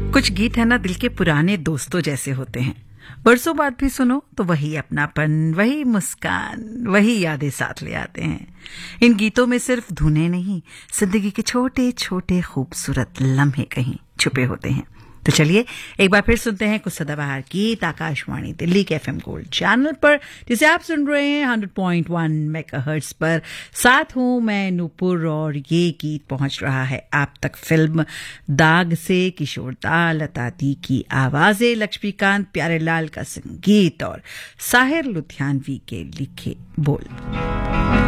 कुछ गीत है ना, दिल के पुराने दोस्तों जैसे होते हैं। बरसों बाद भी सुनो तो वही अपनापन, वही मुस्कान, वही यादें साथ ले आते हैं। इन गीतों में सिर्फ धुनें नहीं, जिंदगी के छोटे छोटे खूबसूरत लम्हे कहीं छुपे होते हैं। तो चलिए एक बार फिर सुनते हैं कुछ सदाबहार गीत आकाशवाणी दिल्ली के एफएम गोल्ड चैनल पर, जिसे आप सुन रहे हैं 100.1 मेगाहर्ट्ज पर। साथ हूं मैं नूपुर और ये गीत पहुंच रहा है आप तक फिल्म दाग से। किशोर दा, लता दी की आवाजें, लक्ष्मीकांत प्यारेलाल का संगीत और साहिर लुधियानवी के लिखे बोल।